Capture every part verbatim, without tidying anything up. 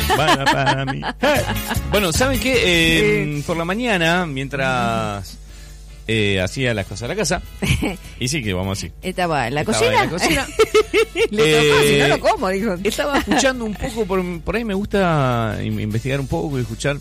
Bala para mí. Hey. Bueno, ¿saben qué? Eh, sí. Por la mañana, mientras eh, hacía las cosas de la casa, y sí que vamos así. Estaba en la estaba cocina. En la cocina. Le tocó, eh, si no lo como, dijo. Estaba escuchando un poco, por, por ahí me gusta investigar un poco y escuchar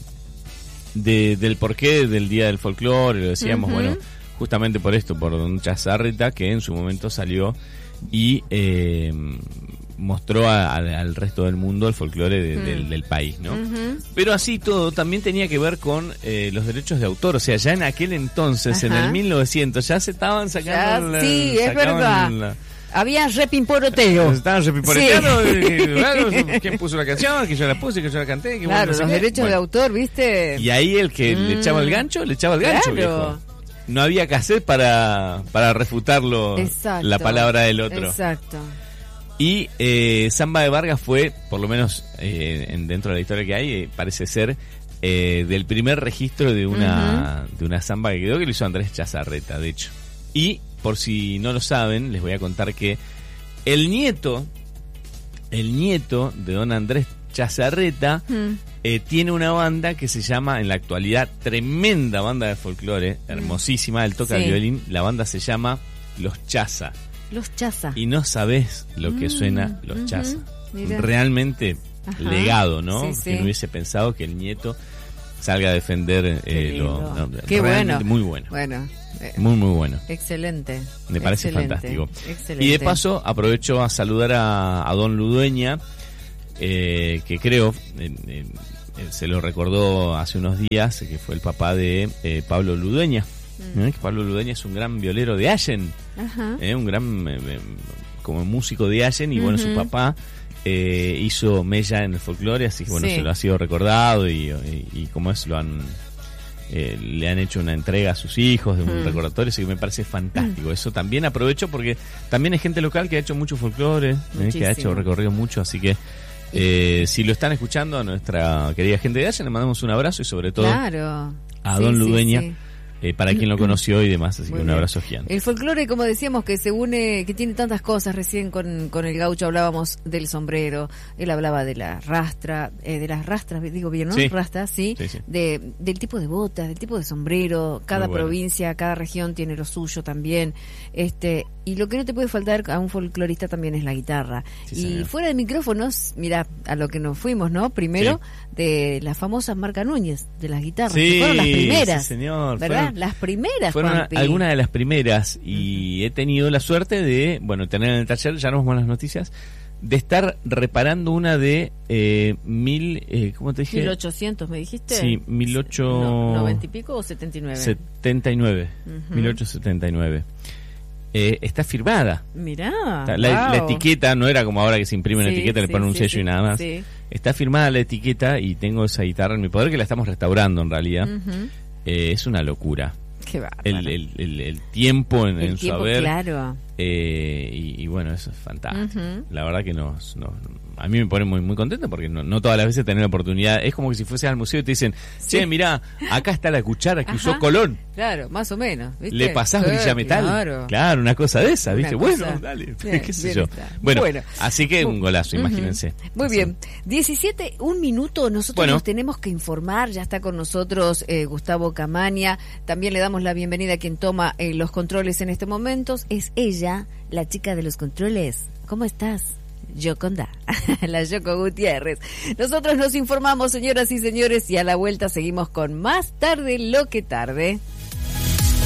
de, del porqué del Día del Folclore. Lo decíamos, uh-huh. bueno, justamente por esto, por Don Chazarreta, que en su momento salió y eh, mostró a, a, al resto del mundo el folclore de, mm. del, del país, ¿no? Uh-huh. Pero así todo también tenía que ver con eh, los derechos de autor, o sea, ya en aquel entonces, Ajá. en el mil novecientos, ya se estaban sacando... Ya, la, sí, es verdad. La, Había repimporoteo. Estaban repimporeteando. Sí. Claro, ¿quién puso la canción? Que yo la puse, que yo la canté. Que claro, bueno, no sé los qué. derechos bueno. de autor, ¿viste? Y ahí el que mm. le echaba el gancho, le echaba el gancho, claro. viejo. No había cassette para, para refutarlo, Exacto. la palabra del otro. Exacto. Y eh, Samba de Vargas fue, por lo menos eh, en, dentro de la historia que hay, eh, parece ser eh, del primer registro de una, uh-huh. de una samba que quedó, que lo hizo Andrés Chazarreta, de hecho. Y, por si no lo saben, les voy a contar que el nieto, el nieto de don Andrés Chazarreta, mm. eh, tiene una banda que se llama, en la actualidad, tremenda banda de folclore, mm. hermosísima, él toca sí. el violín, la banda se llama Los Chaza. Los Chaza. Y no sabés lo que mm. suena Los uh-huh. Chaza. Mirá. Realmente Ajá. legado, ¿no? Sí, sí. Que no hubiese pensado que el nieto salga a defender eh, lo... No, Qué bueno. Muy bueno. Bueno. Muy, muy bueno. Excelente. Me parece excelente, fantástico. Excelente. Y de paso, aprovecho a saludar a, a don Ludueña, eh, que creo, eh, eh, se lo recordó hace unos días, que fue el papá de eh, Pablo Ludueña. Mm. ¿Eh? Que Pablo Ludueña es un gran violero de Allen, eh, un gran eh, como músico de Allen, y uh-huh. bueno, su papá eh, hizo mella en el folclore, así que bueno, sí. se lo ha sido recordado y, y, y como es, lo han... Eh, le han hecho una entrega a sus hijos de un mm. recordatorio, así que me parece fantástico. Eso también aprovecho porque también hay gente local que ha hecho mucho folclore, eh, que ha hecho recorrido mucho, así que eh, si lo están escuchando a nuestra querida gente de allá, le mandamos un abrazo y sobre todo claro. a sí, don Ludueña. Sí, sí. Eh, para quien lo conoció y demás, así Muy que un bien. abrazo gigante. El folclore, como decíamos, que se une, que tiene tantas cosas. Recién con, con el gaucho hablábamos del sombrero, él hablaba de la rastra, eh, de las rastras, digo bien, ¿no? Sí. Rastas, sí, sí, sí. De, del tipo de botas, del tipo de sombrero, cada bueno. provincia, cada región tiene lo suyo también, este, y lo que no te puede faltar a un folclorista también es la guitarra. Sí, y señor. Fuera de micrófonos, mira, a lo que nos fuimos, ¿no? Primero, sí. de la famosa marca Núñez, de las guitarras, sí, que fueron las primeras, sí, señor. ¿verdad? Fueron... Las primeras. Fueron Juanpi. algunas de las primeras y uh-huh. he tenido la suerte de, bueno, tener en el taller, ya no vamos a las noticias, de estar reparando una de eh, mil, eh, ¿cómo te dije? mil ochocientos, ¿me dijiste? Sí, mil ochocientos... No, ¿noventa y pico o setenta y nueve? setenta y nueve, uh-huh. mil ochocientos setenta y nueve. Eh, está firmada. Mirá, está, la, wow. la etiqueta no era como ahora que se imprime sí, una etiqueta, sí, le ponen un sí, sello sí, y nada más. Sí. Está firmada la etiqueta y tengo esa guitarra en mi poder, que la estamos restaurando en realidad. Uh-huh. Eh, es una locura. Qué bárbaro. El, el, el, el tiempo en, el en tiempo, su haber. Claro. Eh, y, y bueno, eso es fantástico. Uh-huh. La verdad que nos, nos, a mí me pone muy muy contento porque no, no todas las veces tener la oportunidad. Es como que si fuese al museo y te dicen, sí. che, mirá, acá está la cuchara que Ajá. usó Colón. Claro, más o menos. ¿viste? ¿Le pasás brilla metal? Claro. Claro, una cosa de esa, ¿viste? Una Bueno, cosa. dale, Bien, qué sé bien yo. está. Bueno, Bueno, así que un golazo, uh-huh. imagínense. Muy así. bien. diecisiete, un minuto, nosotros bueno. nos tenemos que informar. Ya está con nosotros eh, Gustavo Camaña. También le damos la bienvenida a quien toma eh, los controles en este momento. Es ella, la chica de los controles. ¿Cómo estás? Yoconda, la Yoko Gutiérrez. Nosotros nos informamos, señoras y señores, y a la vuelta seguimos con más Tarde lo que tarde.